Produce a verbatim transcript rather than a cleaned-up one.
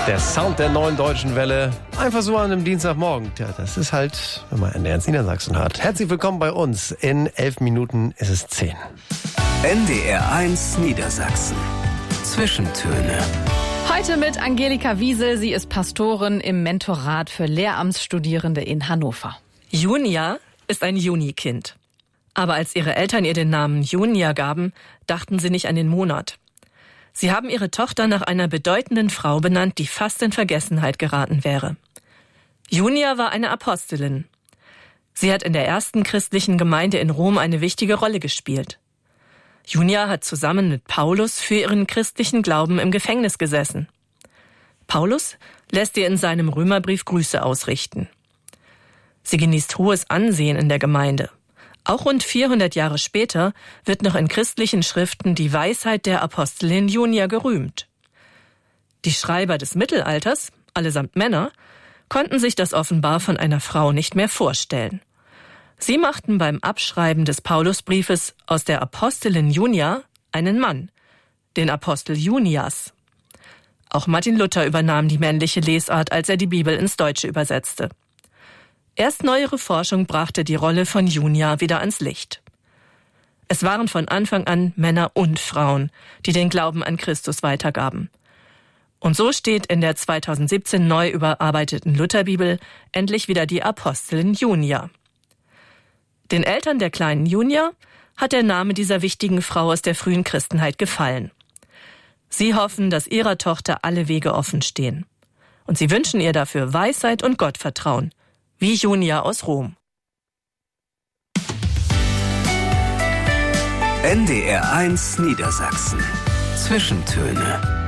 Der Sound der neuen deutschen Welle. Einfach so an einem Dienstagmorgen. Tja, das ist halt, wenn man N D R Niedersachsen hat. Herzlich willkommen bei uns. In elf Minuten ist es zehn. N D R eins Niedersachsen. Zwischentöne. Heute mit Angelika Wiesel. Sie ist Pastorin im Mentorat für Lehramtsstudierende in Hannover. Junia ist ein Junikind. Aber als ihre Eltern ihr den Namen Junia gaben, dachten sie nicht an den Monat. Sie haben ihre Tochter nach einer bedeutenden Frau benannt, die fast in Vergessenheit geraten wäre. Junia war eine Apostelin. Sie hat in der ersten christlichen Gemeinde in Rom eine wichtige Rolle gespielt. Junia hat zusammen mit Paulus für ihren christlichen Glauben im Gefängnis gesessen. Paulus lässt ihr in seinem Römerbrief Grüße ausrichten. Sie genießt hohes Ansehen in der Gemeinde. Auch rund vierhundert Jahre später wird noch in christlichen Schriften die Weisheit der Apostelin Junia gerühmt. Die Schreiber des Mittelalters, allesamt Männer, konnten sich das offenbar von einer Frau nicht mehr vorstellen. Sie machten beim Abschreiben des Paulusbriefes aus der Apostelin Junia einen Mann, den Apostel Junias. Auch Martin Luther übernahm die männliche Lesart, als er die Bibel ins Deutsche übersetzte. Erst neuere Forschung brachte die Rolle von Junia wieder ans Licht. Es waren von Anfang an Männer und Frauen, die den Glauben an Christus weitergaben. Und so steht in der zweitausendsiebzehn neu überarbeiteten Lutherbibel endlich wieder die Apostelin Junia. Den Eltern der kleinen Junia hat der Name dieser wichtigen Frau aus der frühen Christenheit gefallen. Sie hoffen, dass ihrer Tochter alle Wege offen stehen. Und sie wünschen ihr dafür Weisheit und Gottvertrauen, wie Junia aus Rom. N D R eins Niedersachsen. Zwischentöne.